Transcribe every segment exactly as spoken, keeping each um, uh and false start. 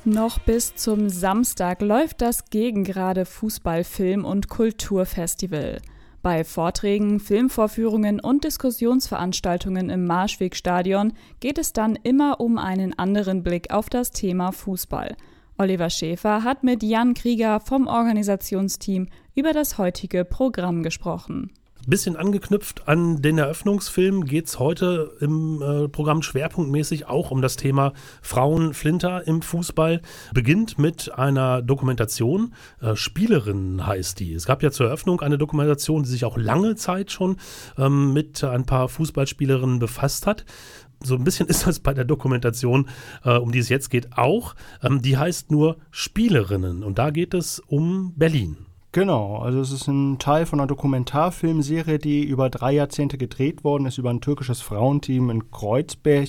Noch bis zum Samstag läuft das Gegengrade Fußball-, Film- und Kulturfestival. Bei Vorträgen, Filmvorführungen und Diskussionsveranstaltungen im Marschwegstadion geht es dann immer um einen anderen Blick auf das Thema Fußball. Oliver Schäfer hat mit Jan Krieger vom Organisationsteam über das heutige Programm gesprochen. Bisschen angeknüpft an den Eröffnungsfilm geht es heute im äh, Programm schwerpunktmäßig auch um das Thema Frauenflinter im Fußball. Beginnt mit einer Dokumentation, äh, Spielerinnen heißt die. Es gab ja zur Eröffnung eine Dokumentation, die sich auch lange Zeit schon ähm, mit ein paar Fußballspielerinnen befasst hat. So ein bisschen ist das bei der Dokumentation, äh, um die es jetzt geht, auch. Ähm, die heißt nur Spielerinnen und da geht es um Berlin. Genau, also es ist ein Teil von einer Dokumentarfilmserie, die über drei Jahrzehnte gedreht worden ist, über ein türkisches Frauenteam in Kreuzberg,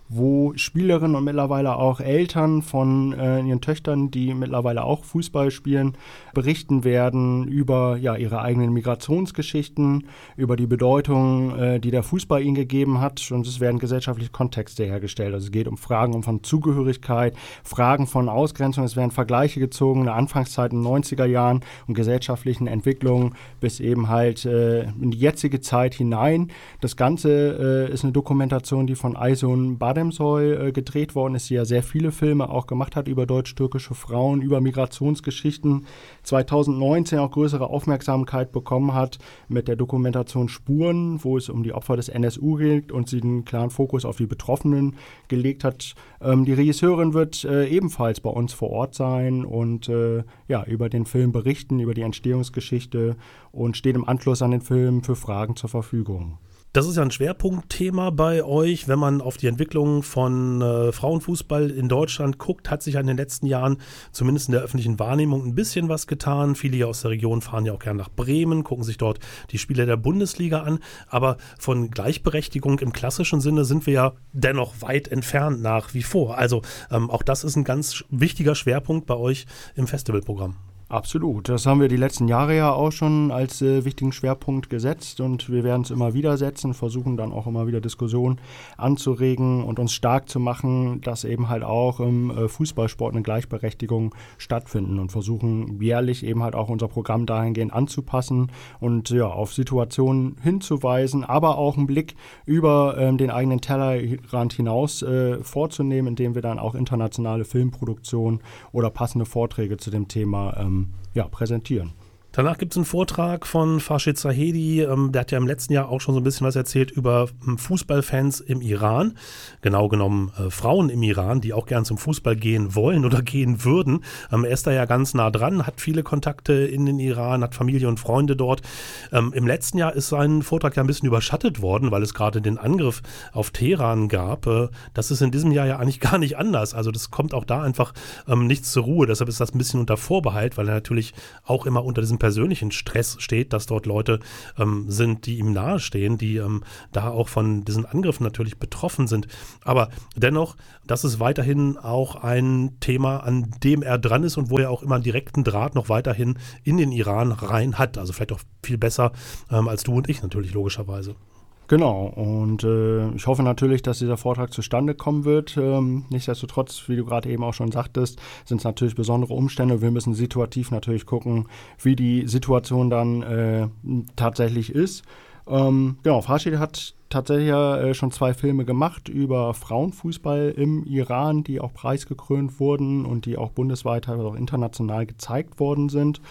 wo Spielerinnen und mittlerweile auch Eltern von äh, ihren Töchtern, die mittlerweile auch Fußball spielen, berichten werden über ja, ihre eigenen Migrationsgeschichten, über die Bedeutung, äh, die der Fußball ihnen gegeben hat. Und es werden gesellschaftliche Kontexte hergestellt. Also es geht um Fragen von Zugehörigkeit, Fragen von Ausgrenzung. Es werden Vergleiche gezogen in der Anfangszeit in den neunziger Jahren und gesellschaftlichen Entwicklungen bis eben halt äh, in die jetzige Zeit hinein. Das Ganze äh, ist eine Dokumentation, die von Aysun Bademsoy äh, gedreht worden ist, die ja sehr viele Filme auch gemacht hat über deutsch-türkische Frauen, über Migrationsgeschichten. zweitausendneunzehn auch größere Aufmerksamkeit bekommen hat mit der Dokumentation Spuren, wo es um die Opfer des N S U geht und sie einen klaren Fokus auf die Betroffenen gelegt hat. Ähm, die Regisseurin wird äh, ebenfalls bei uns vor Ort sein und äh, ja, über den Film berichten, über die Entstehungsgeschichte und steht im Anschluss an den Film für Fragen zur Verfügung. Das ist ja ein Schwerpunktthema bei euch. Wenn man auf die Entwicklung von äh, Frauenfußball in Deutschland guckt, hat sich in den letzten Jahren zumindest in der öffentlichen Wahrnehmung ein bisschen was getan. Viele hier aus der Region fahren ja auch gerne nach Bremen, gucken sich dort die Spiele der Bundesliga an. Aber von Gleichberechtigung im klassischen Sinne sind wir ja dennoch weit entfernt nach wie vor. Also ähm, auch das ist ein ganz wichtiger Schwerpunkt bei euch im Festivalprogramm. Absolut. Das haben wir die letzten Jahre ja auch schon als äh, wichtigen Schwerpunkt gesetzt und wir werden es immer wieder setzen, versuchen dann auch immer wieder Diskussionen anzuregen und uns stark zu machen, dass eben halt auch im äh, Fußballsport eine Gleichberechtigung stattfinden und versuchen jährlich eben halt auch unser Programm dahingehend anzupassen und ja, auf Situationen hinzuweisen, aber auch einen Blick über ähm, den eigenen Tellerrand hinaus äh, vorzunehmen, indem wir dann auch internationale Filmproduktionen oder passende Vorträge zu dem Thema ähm, Ja, präsentieren. Danach gibt es einen Vortrag von Farshid Zahedi, ähm, der hat ja im letzten Jahr auch schon so ein bisschen was erzählt über ähm, Fußballfans im Iran, genau genommen äh, Frauen im Iran, die auch gern zum Fußball gehen wollen oder gehen würden. Ähm, er ist da ja ganz nah dran, hat viele Kontakte in den Iran, hat Familie und Freunde dort. Ähm, Im letzten Jahr ist sein Vortrag ja ein bisschen überschattet worden, weil es gerade den Angriff auf Teheran gab. Äh, das ist in diesem Jahr ja eigentlich gar nicht anders, also das kommt auch da einfach ähm, nichts zur Ruhe, deshalb ist das ein bisschen unter Vorbehalt, weil er natürlich auch immer unter diesem persönlichen Stress steht, dass dort Leute ähm, sind, die ihm nahestehen, die ähm, da auch von diesen Angriffen natürlich betroffen sind. Aber dennoch, das ist weiterhin auch ein Thema, an dem er dran ist und wo er auch immer einen direkten Draht noch weiterhin in den Iran rein hat. Also vielleicht auch viel besser ähm, als du und ich natürlich logischerweise. Genau, und äh, ich hoffe natürlich, dass dieser Vortrag zustande kommen wird. Ähm, nichtsdestotrotz, wie du gerade eben auch schon sagtest, sind es natürlich besondere Umstände. Wir müssen situativ natürlich gucken, wie die Situation dann äh, tatsächlich ist. Ähm, genau, Farshid hat tatsächlich äh, schon zwei Filme gemacht über Frauenfußball im Iran, die auch preisgekrönt wurden und die auch bundesweit, also auch international gezeigt worden sind.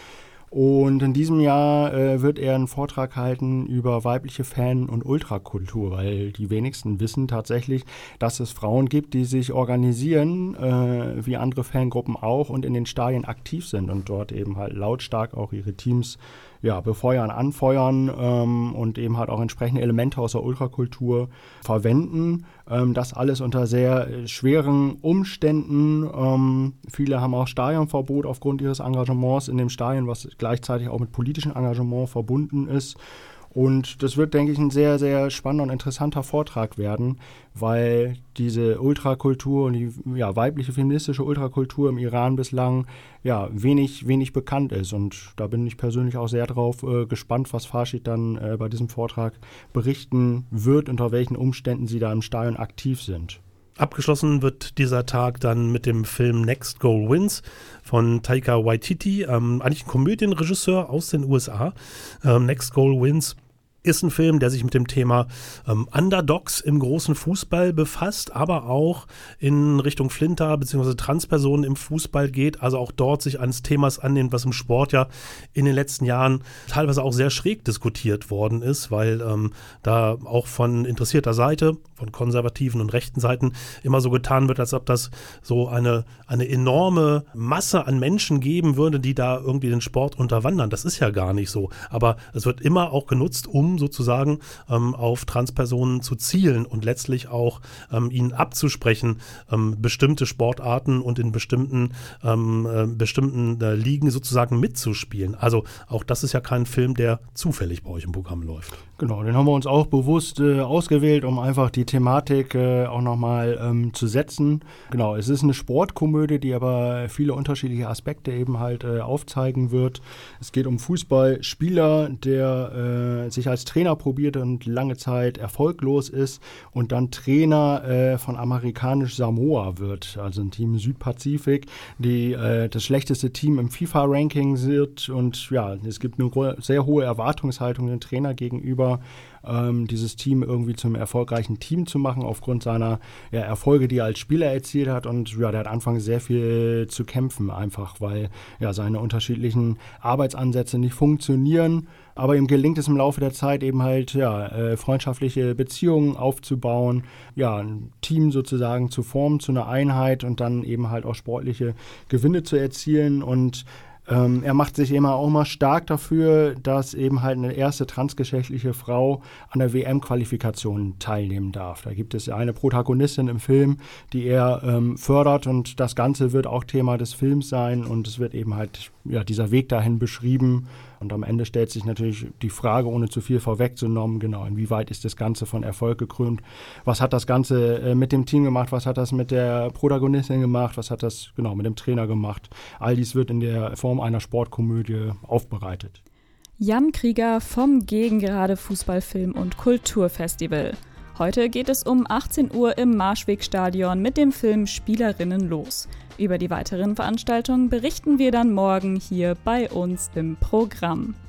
Und in diesem Jahr äh, wird er einen Vortrag halten über weibliche Fan- und Ultrakultur, weil die wenigsten wissen tatsächlich, dass es Frauen gibt, die sich organisieren, äh, wie andere Fangruppen auch, und in den Stadien aktiv sind und dort eben halt lautstark auch ihre Teams ja, befeuern, anfeuern ähm, und eben halt auch entsprechende Elemente aus der Ultrakultur verwenden. Ähm, das alles unter sehr äh, schweren Umständen. Ähm, viele haben auch Stadionverbot aufgrund ihres Engagements in dem Stadion, was gleichzeitig auch mit politischem Engagement verbunden ist. Und das wird, denke ich, ein sehr, sehr spannender und interessanter Vortrag werden, weil diese Ultrakultur und die ja, weibliche feministische Ultrakultur im Iran bislang ja, wenig, wenig bekannt ist. Und da bin ich persönlich auch sehr drauf äh, gespannt, was Farshid dann äh, bei diesem Vortrag berichten wird, unter welchen Umständen sie da im Stadion aktiv sind. Abgeschlossen wird dieser Tag dann mit dem Film Next Goal Wins von Taika Waititi, ähm, eigentlich ein Komödienregisseur aus den U S A. Ähm, Next Goal Wins ist ein Film, der sich mit dem Thema ähm, Underdogs im großen Fußball befasst, aber auch in Richtung Flinter bzw. Transpersonen im Fußball geht, also auch dort sich eines Themas annimmt, was im Sport ja in den letzten Jahren teilweise auch sehr schräg diskutiert worden ist, weil ähm, da auch von interessierter Seite, von konservativen und rechten Seiten immer so getan wird, als ob das so eine, eine enorme Masse an Menschen geben würde, die da irgendwie den Sport unterwandern. Das ist ja gar nicht so, aber es wird immer auch genutzt, um sozusagen ähm, auf Transpersonen zu zielen und letztlich auch ähm, ihnen abzusprechen, ähm, bestimmte Sportarten und in bestimmten, ähm, äh, bestimmten äh, Ligen sozusagen mitzuspielen. Also auch das ist ja kein Film, der zufällig bei euch im Programm läuft. Genau, den haben wir uns auch bewusst äh, ausgewählt, um einfach die Thematik äh, auch nochmal ähm, zu setzen. Genau, es ist eine Sportkomödie, die aber viele unterschiedliche Aspekte eben halt äh, aufzeigen wird. Es geht um Fußballspieler, der äh, sich als Trainer probiert und lange Zeit erfolglos ist und dann Trainer äh, von amerikanisch Samoa wird, also ein Team Südpazifik, die äh, das schlechteste Team im FIFA-Ranking sind und ja, es gibt eine sehr hohe Erwartungshaltung dem Trainer gegenüber, ähm, dieses Team irgendwie zum erfolgreichen Team zu machen, aufgrund seiner ja, Erfolge, die er als Spieler erzielt hat. Und ja, der hat anfangs sehr viel zu kämpfen, einfach weil ja seine unterschiedlichen Arbeitsansätze nicht funktionieren. Aber ihm gelingt es im Laufe der Zeit eben halt, ja, äh, freundschaftliche Beziehungen aufzubauen, ja, ein Team sozusagen zu formen, zu einer Einheit und dann eben halt auch sportliche Gewinne zu erzielen. Und Ähm, er macht sich immer auch mal stark dafür, dass eben halt eine erste transgeschlechtliche Frau an der W M-Qualifikation teilnehmen darf. Da gibt es eine Protagonistin im Film, die er ähm, fördert und das Ganze wird auch Thema des Films sein und es wird eben halt ja, dieser Weg dahin beschrieben. Und am Ende stellt sich natürlich die Frage, ohne zu viel vorwegzunehmen, genau, inwieweit ist das Ganze von Erfolg gekrönt? Was hat das Ganze äh, mit dem Team gemacht? Was hat das mit der Protagonistin gemacht? Was hat das genau mit dem Trainer gemacht? All dies wird in der Form einer Sportkomödie aufbereitet. Jan Krieger vom Gegengerade Fußballfilm- und Kulturfestival. Heute geht es um achtzehn Uhr im Marschwegstadion mit dem Film Spielerinnen los. Über die weiteren Veranstaltungen berichten wir dann morgen hier bei uns im Programm.